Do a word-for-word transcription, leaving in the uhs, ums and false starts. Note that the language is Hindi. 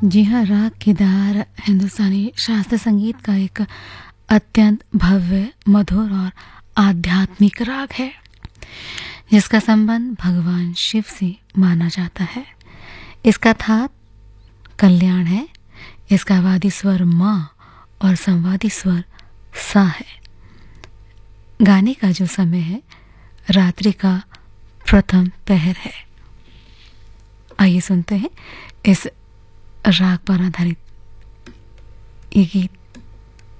जी हाँ, राग केदार हिंदुस्तानी शास्त्रीय संगीत का एक अत्यंत भव्य, मधुर और आध्यात्मिक राग है, जिसका संबंध भगवान शिव से माना जाता है। इसका थाट कल्याण है। इसका वादी स्वर माँ और संवादी स्वर सा है। गाने का जो समय है, रात्रि का प्रथम पहर है। आइए सुनते हैं इस राग पर आधारित ये गीत।